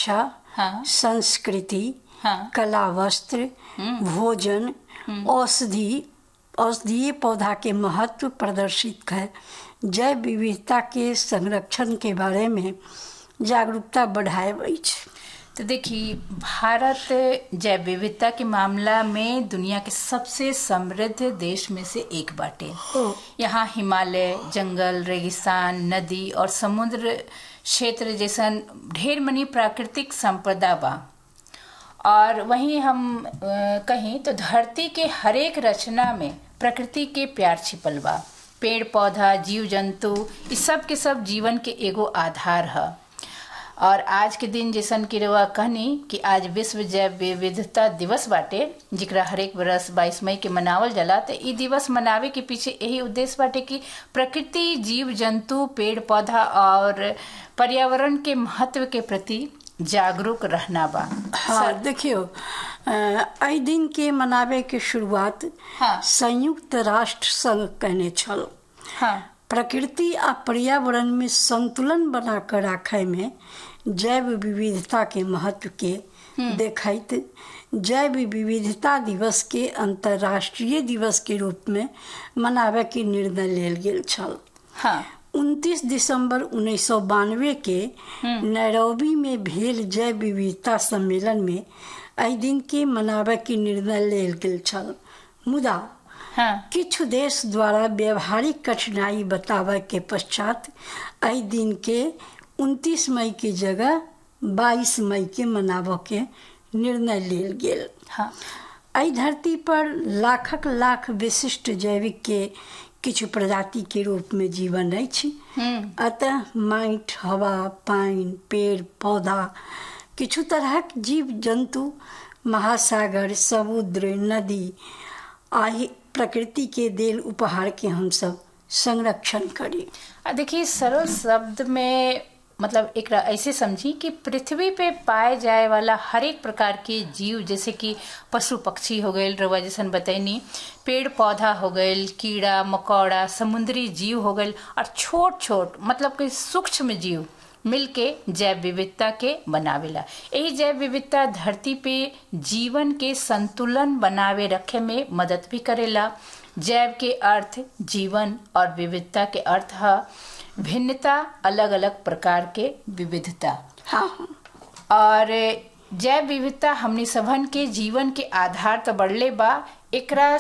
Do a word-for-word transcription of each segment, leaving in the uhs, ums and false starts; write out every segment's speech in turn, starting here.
शिक्षा, हाँ, संस्कृति, हाँ, कला, वस्त्र, भोजन, औषधि औषधीय पौधा के महत्व प्रदर्शित है। जैव विविधता के संरक्षण के बारे में जागरूकता बढ़ाए अछि। तो देखिए, भारत जैव विविधता के मामला में दुनिया के सबसे समृद्ध देश में से एक बाटे। यहाँ हिमालय, जंगल, रेगिस्तान, नदी और समुद्र क्षेत्र जैसन ढेर मनी प्राकृतिक संपदा बा। और वहीं हम कहीं तो धरती के हरेक रचना में प्रकृति के प्यार छिपल बा। पेड़ पौधा, जीव जंतु, इस सब के सब जीवन के एगो आधार है। और आज के दिन जैसन की रवा कहनी कि आज विश्व जैव विविधता दिवस बाटे, जिकरा हरेक बरस बाईस मई के मनावल जाला। तो ई दिवस मनावे के पीछे यही उद्देश्य बाटे कि प्रकृति, जीव जंतु, पेड़ पौधा और पर्यावरण के महत्व के प्रति जागरूक रहना बा। हाँ, देखियो, एहि दिन के मनावे के शुरुआत हाँ, संयुक्त राष्ट्र संघ कहने छल। हाँ, प्रकृति आ पर्यावरण में संतुलन बना कर राखे में जैव विविधता के महत्व के देखैत जैव विविधता दिवस के अंतर्राष्ट्रीय दिवस के रूप में मनावे के निर्णय लेल गेल छल। हाँ, उनतीस दिसंबर उन्नीस सौ बानवे के नैरोबी में भेल जैव विविधता सम्मेलन में एहि दिन के मनावे के निर्णय लेल गेल छल। मुदा हाँ, किछु देश द्वारा व्यवहारिक कठिनाई बतावे के पश्चात एहि दिन के उनतीस मई के जगह बाईस मई के मनावे के निर्णय लेल गेल। हाँ, एहि धरती पर लाखक लाख विशिष्ट जैविक के किछु प्रजाति के रूप में जीवन अछि। अतः माटि, हवा, पानि, पेड़ पौधा, किछु तरहक जीव जंतु, महासागर, समुद्र, नदी आहि प्रकृति के देल उपहार के हम सब संरक्षण करी। देखिए, सरल शब्द में मतलब एक ऐसे समझी कि पृथ्वी पे पाए जाए वाला हर एक प्रकार के जीव, जैसे कि पशु पक्षी हो गए, रवा जैसन बतैनी, पेड़ पौधा हो गए, कीड़ा मकोड़ा, समुद्री जीव हो गए, और छोट छोट मतलब कि सूक्ष्म जीव मिलके जैव विविधता के बनावेला। यही जैव विविधता धरती पे जीवन के संतुलन बनावे रखे में मदद भी करेला। जैव के अर्थ जीवन और विविधता के अर्थ है भिन्नता, अलग अलग प्रकार के विविधता। हाँ, और जैव विविधता हमनी सबन के जीवन के आधार तो बढ़ले बा। एकरा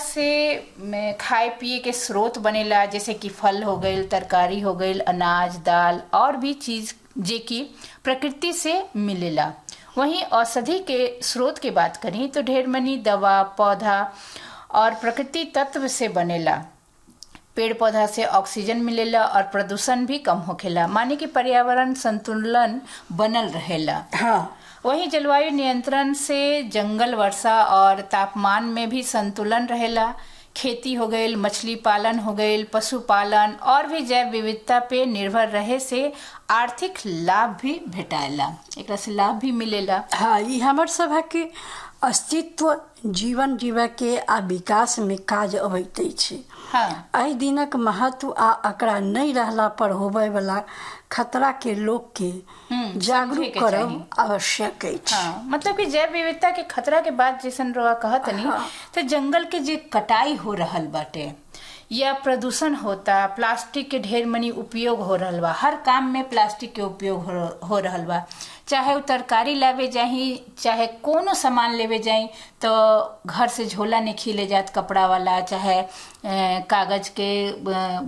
से खाए पिए के स्रोत बनेला, जैसे कि फल हो गए, तरकारी हो गए, अनाज, दाल और भी चीज जे कि प्रकृति से मिलेला। वहीं औषधि के स्रोत के बात करें तो ढेर मनी दवा, पौधा और प्रकृति तत्व से बनेला। पेड़ पौधा से ऑक्सीजन मिलेला और प्रदूषण भी कम होखेला, माने कि पर्यावरण संतुलन बनल रहेला। हाँ, वहीं जलवायु नियंत्रण से जंगल, वर्षा और तापमान में भी संतुलन रहेला। खेती हो गई, मछली पालन हो गई, पशुपालन और भी जैव विविधता पे निर्भर रहे से आर्थिक लाभ भी भेटाएला, एकरा से लाभ भी मिलेला। हाँ, ये हमर सभा के अस्तित्व, जीवन जीवा के आ विकास में काज अबैत अछि। हाँ, एहि दिनक महत्व आ एकरा नहीं रहला पर होबे वाला खतरा के लोग के जागरूक करब आवश्यक अछि। हाँ, मतलब कि जैव विविधता के खतरा के बाद जैसन रवा कहत नहीं, हाँ, तो जंगल के जे कटाई हो रहल बाटे या प्रदूषण होता, प्लास्टिक के ढेर मनी उपयोग हो रहल बा, हर काम में प्लास्टिक के उपयोग हो, हो रहल बा। चाहे वो तरकारी लावे जाही, चाहे कोनो सामान लेवे जाई, तो घर से झोला नहीं खिले जात कपड़ा वाला, चाहे ए, कागज के ए,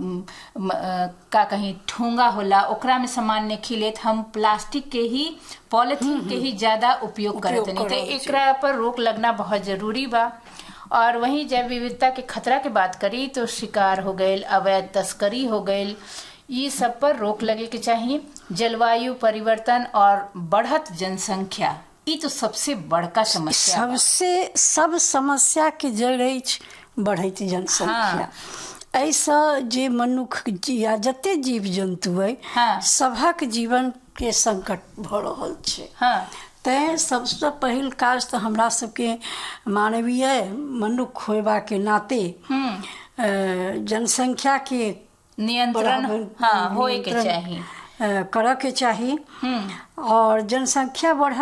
का कहीं ठोंगा होला, ओकरा में सामान नहीं खिलेत, हम प्लास्टिक के ही, पॉलिथीन के ही ज्यादा उपयोग करत नहीं। तो एकरा पर रोक लगना बहुत जरूरी बा। और वहीं जैव विविधता के खतरा की बात करी तो शिकार हो गए, अवैध तस्करी हो गई, ये सब पर रोक लगे के चाहिए। जलवायु परिवर्तन और बढ़त जनसंख्या, ये तो सबसे बड़का समस्या, सबसे सब समस्या के जड़ अछि बढ़ैत जनसंख्या। हाँ, ऐसा जे मनुख या जते जीव जंतु है, हाँ, सभक जीवन के संकट भ रहल छै। हाँ, तैं सबसे पहिल काज तो हमरा सबके मानवीय मनुख होबा के नाते जनसंख्या के नियंत्रण हाँ होए के चाहिए, करऽ के चाही। और जनसंख्या बढ़